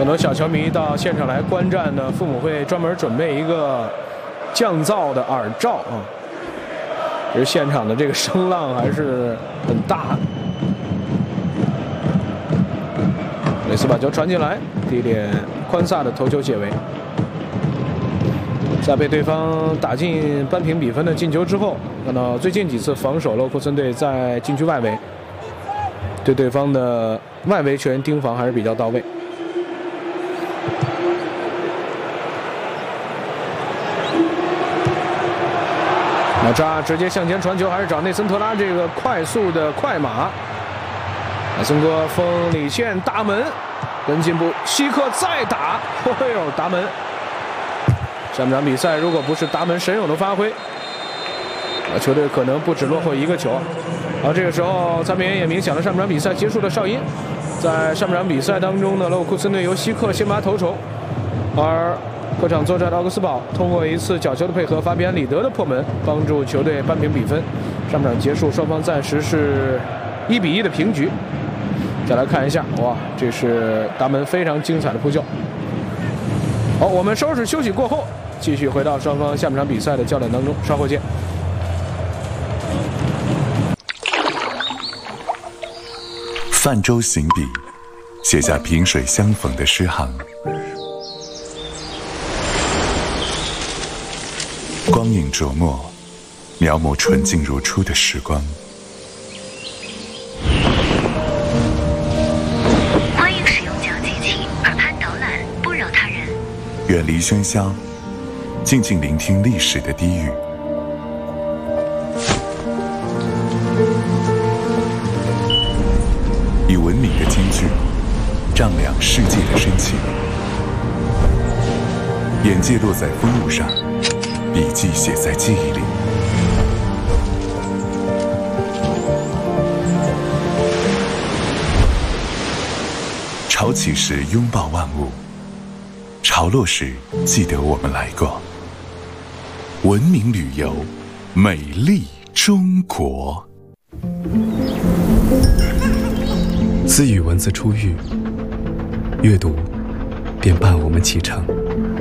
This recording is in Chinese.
很多小球迷到现场来观战呢，父母会专门准备一个降噪的耳罩啊。其实现场的这个声浪还是很大。梅斯把球传进来，第一点宽萨的头球解围。在被对方打进扳平比分的进球之后，看到最近几次防守，勒沃库森队在禁区外围对对方的外围球员盯防还是比较到位。马扎直接向前传球，还是找内森特拉这个快速的快马。马森哥锋里线大门跟进步，希克再打，哎呦，达门！上半场比赛如果不是达门神勇的发挥，球队可能不止落后一个球。这个时候参评员也鸣响了上半场比赛结束的哨音。在上半场比赛当中呢，勒沃库森队由希克先拔头筹，而客场作战的奥格斯堡通过一次角球的配合，法比安里德的破门，帮助球队扳平比分。上半场结束，双方暂时是1-1的平局。再来看一下，哇，这是达门非常精彩的扑救。好，我们收拾休息过后，继续回到双方下半场比赛的较量当中，稍后见。 泛舟行笔，写下萍水相逢的诗行。光影琢磨，描摹纯净如初的时光。 欢迎使用讲机器，耳畔导览，不扰他人。 远离喧嚣，静静聆听历史的低语。以文明的间距，丈量世界的深情。眼界落在风物上，笔记写在记忆里。潮起时拥抱万物，潮落时记得我们来过。文明旅游，美丽中国。 自与文字初遇，阅读便伴我们启程。